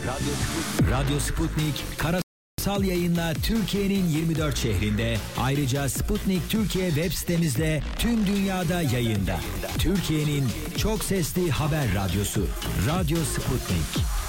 Radyo Sputnik karasal yayınla Türkiye'nin 24 şehrinde, ayrıca Sputnik Türkiye web sitemizde tüm dünyada yayında. Türkiye'nin çok sesli haber radyosu Radyo Sputnik.